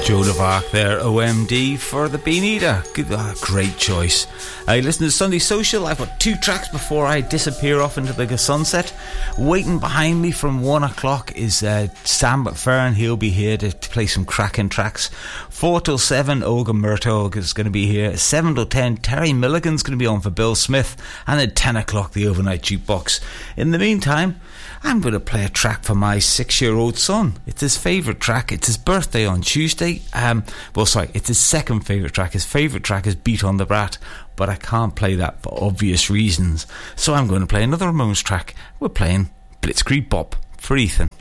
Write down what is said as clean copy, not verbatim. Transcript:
Joan of Arc there, OMD for the Bean Eater. Great choice. I listen to Sunday Social. I've got 2 tracks before I disappear off into the sunset. Waiting behind me from 1 o'clock is Sam McFerrin. He'll be here to play some cracking tracks. 4 till 7, Olga Murtaugh is going to be here. 7 till 10, Terry Milligan's going to be on for Bill Smith. And at 10 o'clock, the Overnight Jukebox. In the meantime, I'm going to play a track for my 6-year-old son. It's his favourite track. It's his birthday on Tuesday. It's his second favourite track. His favourite track is Beat on the Brat, but I can't play that for obvious reasons. So I'm going to play another Ramones track. We're playing Blitzkrieg Bop for Ethan.